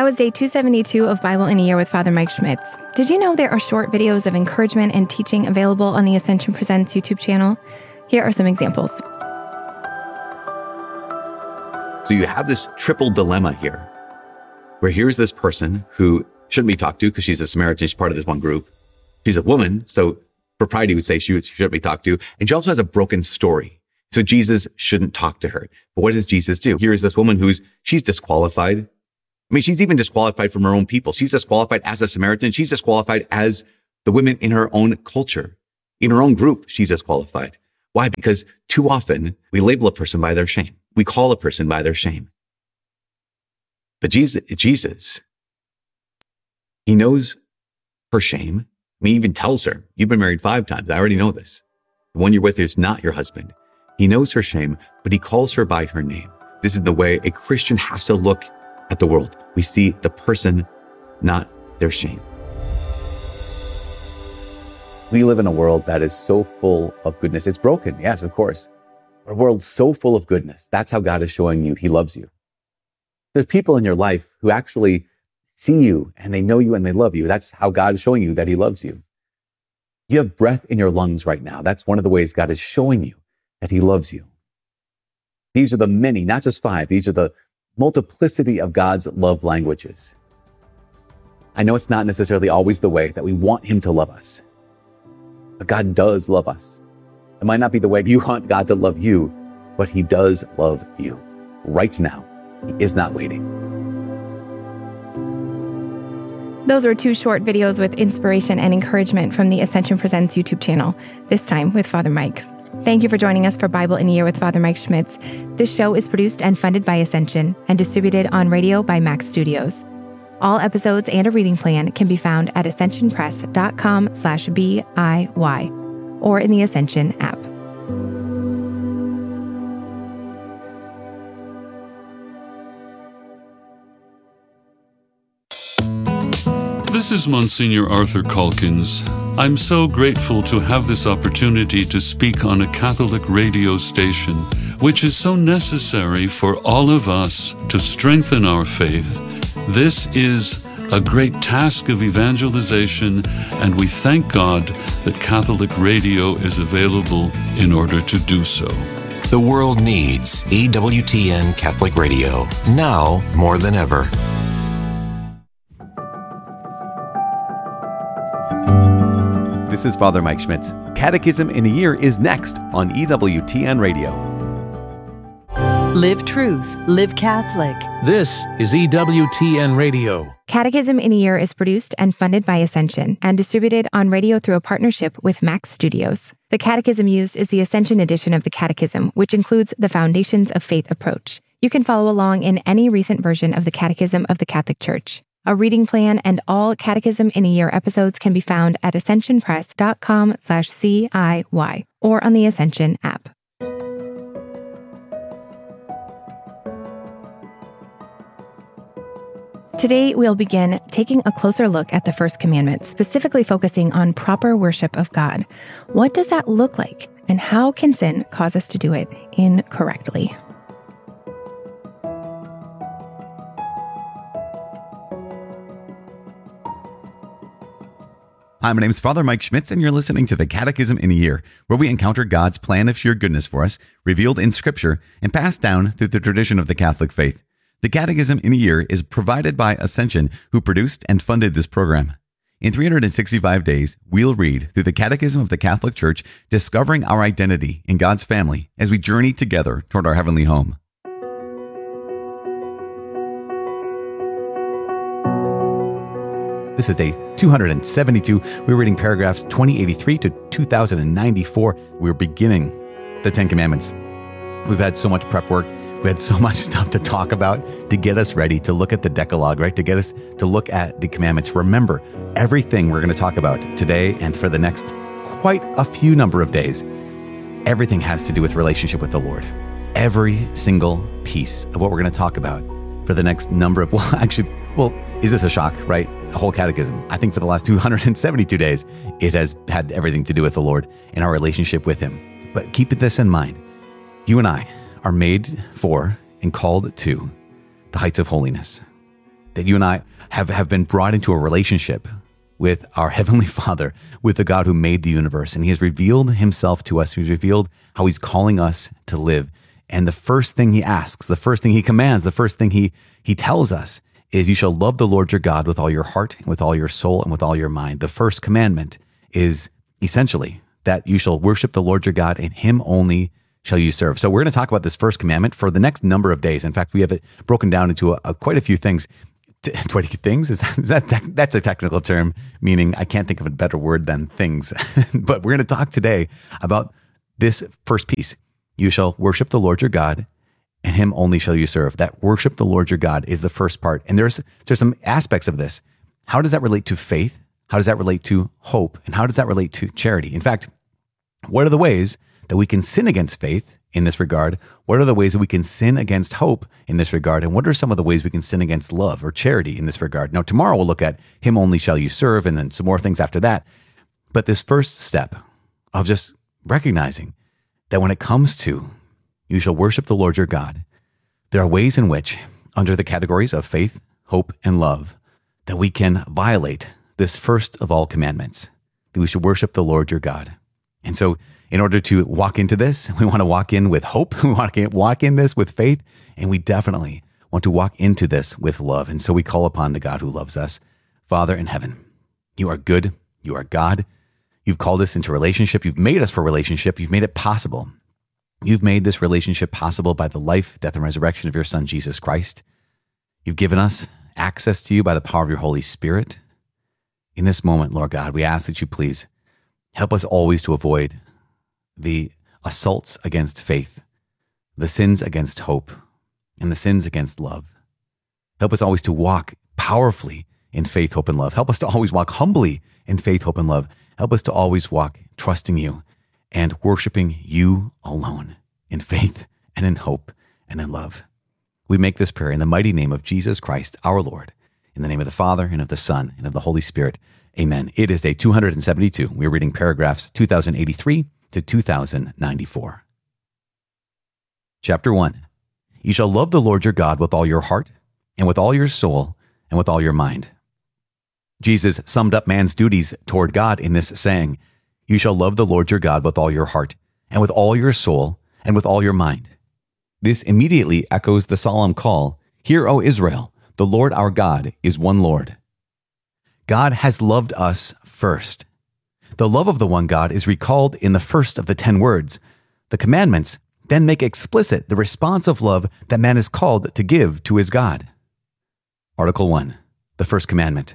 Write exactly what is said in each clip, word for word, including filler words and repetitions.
was day two seventy-two of Bible in a Year with Father Mike Schmitz. Did you know there are short videos of encouragement and teaching available on the Ascension Presents YouTube channel? Here are some examples. So you have this triple dilemma here, where here's this person who shouldn't be talked to because she's a Samaritan, she's part of this one group. She's a woman, so propriety would say she shouldn't be talked to. And she also has a broken story. So Jesus shouldn't talk to her. But what does Jesus do? Here's this woman who's, she's disqualified. I mean, she's even disqualified from her own people. She's disqualified as a Samaritan. She's disqualified as the women in her own culture. In her own group, she's disqualified. Why? Because too often we label a person by their shame. We call a person by their shame. But Jesus, Jesus, he knows her shame. I mean, he even tells her, you've been married five times. I already know this. The one you're with is not your husband. He knows her shame, but he calls her by her name. This is the way a Christian has to look at the world. We see the person, not their shame. We live in a world that is so full of goodness. It's broken, yes, of course. A world so full of goodness. That's how God is showing you he loves you. There's people in your life who actually see you and they know you and they love you. That's how God is showing you that he loves you. You have breath in your lungs right now. That's one of the ways God is showing you that he loves you. These are the many, not just five. These are the multiplicity of God's love languages. I know it's not necessarily always the way that we want him to love us, but God does love us. It might not be the way you want God to love you, but he does love you right now. He is not waiting. Those were two short videos with inspiration and encouragement from the Ascension Presents YouTube channel, this time with Father Mike. Thank you for joining us for Bible in a Year with Father Mike Schmitz. This show is produced and funded by Ascension and distributed on radio by Max Studios. All episodes and a reading plan can be found at ascensionpress.com slash B-I-Y or in the Ascension app. This is Monsignor Arthur Calkins. I'm so grateful to have this opportunity to speak on a Catholic radio station, which is so necessary for all of us to strengthen our faith. This is a great task of evangelization, and we thank God that Catholic radio is available in order to do so. The world needs E W T N Catholic Radio, now more than ever. This is Father Mike Schmitz. Catechism in a Year is next on E W T N Radio. Live truth, live Catholic. This is E W T N Radio. Catechism in a Year is produced and funded by Ascension and distributed on radio through a partnership with Max Studios. The catechism used is the Ascension edition of the Catechism, which includes the Foundations of Faith approach. You can follow along in any recent version of the Catechism of the Catholic Church. A reading plan and all Catechism in a Year episodes can be found at ascensionpress.com slash C-I-Y or on the Ascension app. Today, we'll begin taking a closer look at the First Commandment, specifically focusing on proper worship of God. What does that look like, and how can sin cause us to do it incorrectly? Hi, my name is Father Mike Schmitz, and you're listening to the Catechism in a Year, where we encounter God's plan of sheer goodness for us, revealed in Scripture, and passed down through the tradition of the Catholic faith. The Catechism in a Year is provided by Ascension, who produced and funded this program. In three hundred sixty-five days, we'll read through the Catechism of the Catholic Church, discovering our identity in God's family as we journey together toward our heavenly home. This is day two hundred seventy-two. We're reading paragraphs twenty eighty-three to two thousand ninety-four. We're beginning the Ten Commandments. We've had so much prep work. We had so much stuff to talk about to get us ready to look at the Decalogue, right? To get us to look at the commandments. Remember, everything we're going to talk about today and for the next quite a few number of days, everything has to do with relationship with the Lord. Every single piece of what we're going to talk about for the next number of, well, actually, well, is this a shock, right? A whole catechism. I think for the last two hundred seventy-two days, it has had everything to do with the Lord and our relationship with him. But keep this in mind. You and I are made for and called to the heights of holiness. that you and I have, have been brought into a relationship with our Heavenly Father, with the God who made the universe. And he has revealed himself to us. He's revealed how he's calling us to live. And the first thing he asks, the first thing he commands, the first thing he, he tells us is, you shall love the Lord your God with all your heart, and with all your soul, and with all your mind. The first commandment is essentially that you shall worship the Lord your God, and him only shall you serve. So we're going to talk about this first commandment for the next number of days. In fact, we have it broken down into a, a, quite a few things. Quite a few things? Is that, is that tech, that's a technical term, meaning I can't think of a better word than things. But we're going to talk today about this first piece. You shall worship the Lord your God, and him only shall you serve. That worship the Lord your God is the first part. And there's there's some aspects of this. How does that relate to faith? How does that relate to hope? And how does that relate to charity? In fact, what are the ways that we can sin against faith in this regard? What are the ways that we can sin against hope in this regard? And what are some of the ways we can sin against love or charity in this regard? Now, tomorrow we'll look at him only shall you serve, and then some more things after that. But this first step of just recognizing that when it comes to you shall worship the Lord your God, there are ways in which, under the categories of faith, hope, and love, that we can violate this first of all commandments, that we should worship the Lord your God. And so in order to walk into this, we want to walk in with hope. We want to walk in this with faith, and we definitely want to walk into this with love. And so we call upon the God who loves us. Father in heaven, you are good. You are God. You've called us into relationship. You've made us for relationship. You've made it possible. You've made this relationship possible by the life, death, and resurrection of your Son, Jesus Christ. You've given us access to you by the power of your Holy Spirit. In this moment, Lord God, we ask that you please help us always to avoid the assaults against faith, the sins against hope, and the sins against love. Help us always to walk powerfully in faith, hope, and love. Help us to always walk humbly in faith, hope, and love. Help us to always walk trusting you and worshiping you alone in faith and in hope and in love. We make this prayer in the mighty name of Jesus Christ, our Lord, in the name of the Father, and of the Son, and of the Holy Spirit. Amen. It is day two hundred seventy-two. We're reading paragraphs two thousand eighty-three to two thousand ninety-four. Chapter one. You shall love the Lord your God with all your heart, and with all your soul, and with all your mind. Jesus summed up man's duties toward God in this saying, you shall love the Lord your God with all your heart, and with all your soul, and with all your mind. This immediately echoes the solemn call, Hear, O Israel, the Lord our God is one Lord. God has loved us first. The love of the one God is recalled in the first of the ten words. The commandments then make explicit the response of love that man is called to give to his God. Article one, the first commandment.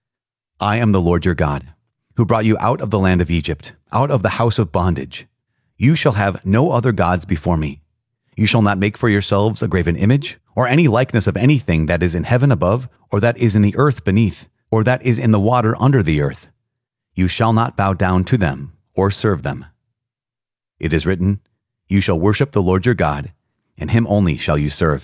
I am the Lord your God, who brought you out of the land of Egypt, out of the house of bondage. You shall have no other gods before me. You shall not make for yourselves a graven image, or any likeness of anything that is in heaven above, or that is in the earth beneath, or that is in the water under the earth. You shall not bow down to them, or serve them. It is written, You shall worship the Lord your God, and him only shall you serve.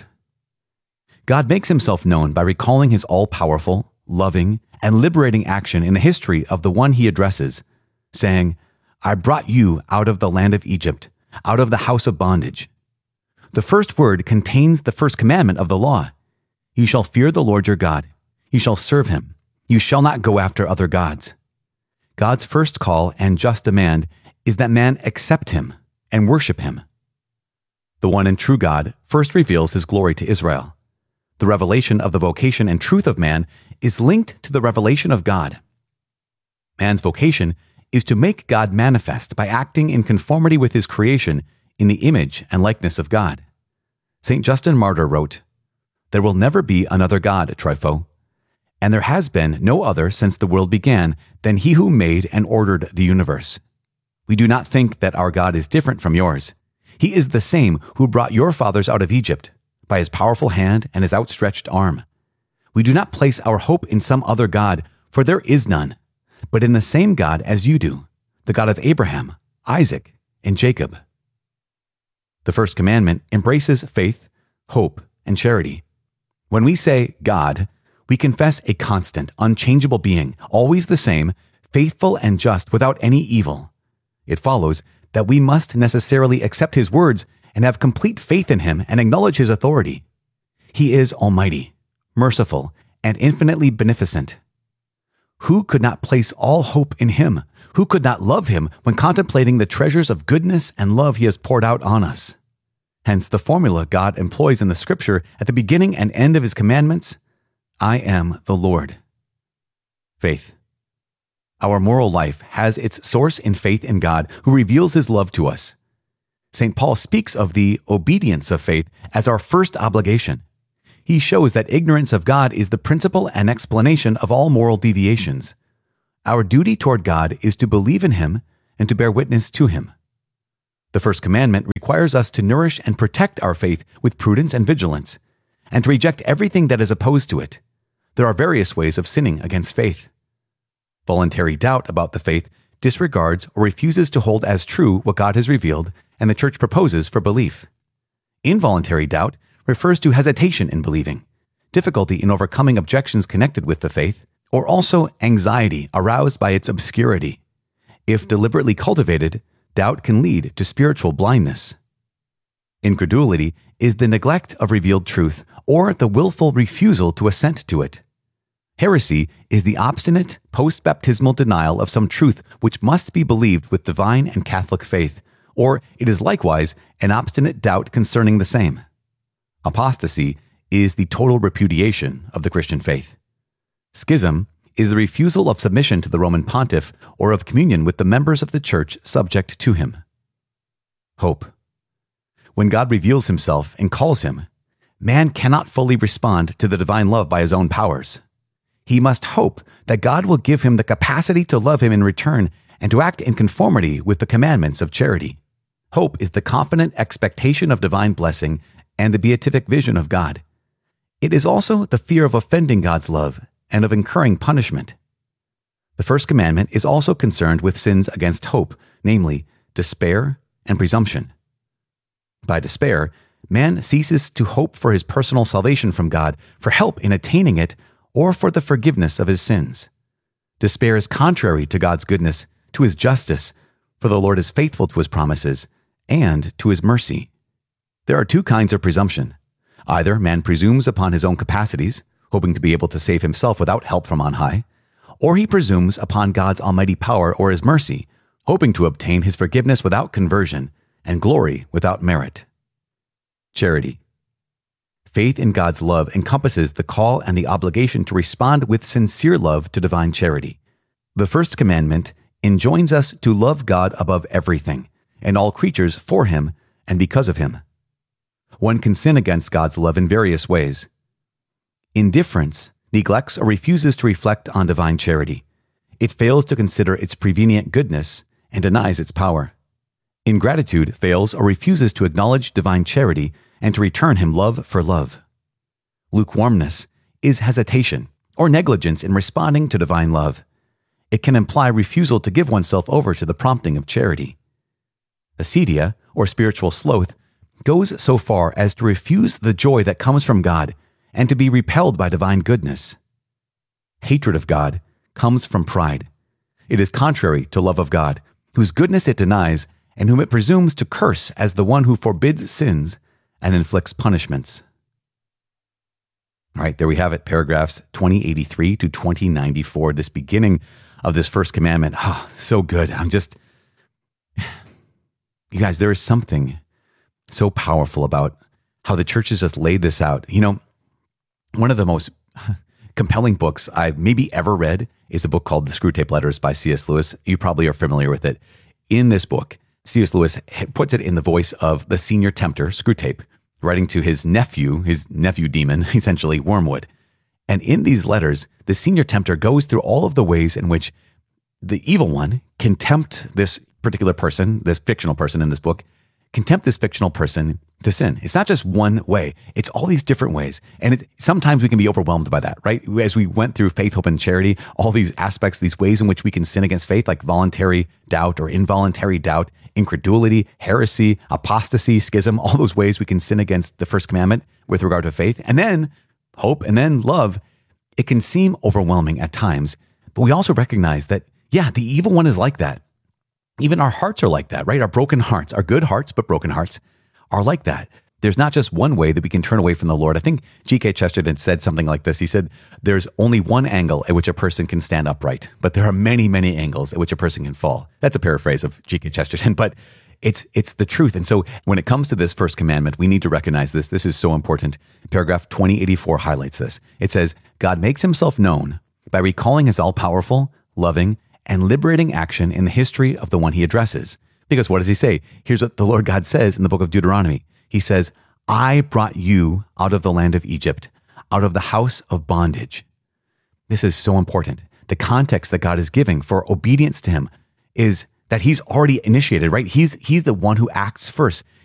God makes himself known by recalling his all-powerful, loving, and liberating action in the history of the one he addresses, saying, I brought you out of the land of Egypt, out of the house of bondage. The first word contains the first commandment of the law. You shall fear the Lord your God. You shall serve him. You shall not go after other gods. God's first call and just demand is that man accept him and worship him. The one and true God first reveals his glory to Israel. The revelation of the vocation and truth of man is linked to the revelation of God. Man's vocation is to make God manifest by acting in conformity with his creation in the image and likeness of God. Saint Justin Martyr wrote, There will never be another God, Trypho, and there has been no other since the world began than he who made and ordered the universe. We do not think that our God is different from yours. He is the same who brought your fathers out of Egypt by his powerful hand and his outstretched arm. We do not place our hope in some other God, for there is none, but in the same God as you do, the God of Abraham, Isaac, and Jacob. The first commandment embraces faith, hope, and charity. When we say God, we confess a constant, unchangeable being, always the same, faithful and just, without any evil. It follows that we must necessarily accept his words and have complete faith in him and acknowledge his authority. He is almighty, merciful, and infinitely beneficent. Who could not place all hope in him? Who could not love him when contemplating the treasures of goodness and love he has poured out on us? Hence the formula God employs in the scripture at the beginning and end of his commandments, I am the Lord. Faith. Our moral life has its source in faith in God, who reveals his love to us. Saint Paul speaks of the obedience of faith as our first obligation. He shows that ignorance of God is the principle and explanation of all moral deviations. Our duty toward God is to believe in him and to bear witness to him. The first commandment requires us to nourish and protect our faith with prudence and vigilance, and to reject everything that is opposed to it. There are various ways of sinning against faith. Voluntary doubt about the faith disregards or refuses to hold as true what God has revealed and the Church proposes for belief. Involuntary doubt refers to hesitation in believing, difficulty in overcoming objections connected with the faith, or also anxiety aroused by its obscurity. If deliberately cultivated, doubt can lead to spiritual blindness. Incredulity is the neglect of revealed truth or the willful refusal to assent to it. Heresy is the obstinate post-baptismal denial of some truth which must be believed with divine and Catholic faith, or it is likewise an obstinate doubt concerning the same. Apostasy is the total repudiation of the Christian faith. Schism is the refusal of submission to the Roman pontiff or of communion with the members of the Church subject to him. Hope. When God reveals himself and calls him, man cannot fully respond to the divine love by his own powers. He must hope that God will give him the capacity to love him in return and to act in conformity with the commandments of charity. Hope is the confident expectation of divine blessing and the beatific vision of God. It is also the fear of offending God's love and of incurring punishment. The first commandment is also concerned with sins against hope, namely despair and presumption. By despair, man ceases to hope for his personal salvation from God, for help in attaining it, or for the forgiveness of his sins. Despair is contrary to God's goodness, to his justice, for the Lord is faithful to his promises, and to his mercy. There are two kinds of presumption. Either man presumes upon his own capacities, hoping to be able to save himself without help from on high, or he presumes upon God's almighty power or his mercy, hoping to obtain his forgiveness without conversion and glory without merit. Charity. Faith in God's love encompasses the call and the obligation to respond with sincere love to divine charity. The first commandment enjoins us to love God above everything, and all creatures for him and because of him. One can sin against God's love in various ways. Indifference neglects or refuses to reflect on divine charity. It fails to consider its prevenient goodness and denies its power. Ingratitude fails or refuses to acknowledge divine charity and to return him love for love. Lukewarmness is hesitation or negligence in responding to divine love. It can imply refusal to give oneself over to the prompting of charity. Acedia, or spiritual sloth, goes so far as to refuse the joy that comes from God and to be repelled by divine goodness. Hatred of God comes from pride. It is contrary to love of God, whose goodness it denies and whom it presumes to curse as the one who forbids sins and inflicts punishments. All right, there we have it, paragraphs twenty eighty-three to twenty ninety-four, this beginning of this first commandment. Ah, oh, so good. I'm just, you guys, there is something so powerful about how the church has just laid this out. You know, one of the most compelling books I've maybe ever read is a book called The Screwtape Letters by C S Lewis. You probably are familiar with it. In this book, C S Lewis puts it in the voice of the senior tempter, Screwtape, writing to his nephew, his nephew demon, essentially Wormwood. And in these letters, the senior tempter goes through all of the ways in which the evil one can tempt this particular person, this fictional person in this book, can tempt this fictional person to sin. It's not just one way. It's all these different ways. And it, sometimes we can be overwhelmed by that, right? As we went through faith, hope, and charity, all these aspects, these ways in which we can sin against faith, like voluntary doubt or involuntary doubt, incredulity, heresy, apostasy, schism, all those ways we can sin against the first commandment with regard to faith. And then hope and then love. It can seem overwhelming at times, but we also recognize that, yeah, the evil one is like that. Even our hearts are like that, right? Our broken hearts, our good hearts, but broken hearts are like that. There's not just one way that we can turn away from the Lord. I think G K Chesterton said something like this. He said, there's only one angle at which a person can stand upright, but there are many, many angles at which a person can fall. That's a paraphrase of G K Chesterton, but it's it's the truth. And so when it comes to this first commandment, we need to recognize this. This is so important. Paragraph twenty eighty-four highlights this. It says, God makes himself known by recalling his all-powerful, loving, and liberating action in the history of the one he addresses. Because what does he say? Here's what the Lord God says in the book of Deuteronomy. He says, I brought you out of the land of Egypt, out of the house of bondage. This is so important. The context that God is giving for obedience to him is that he's already initiated, right? He's, he's the one who acts first.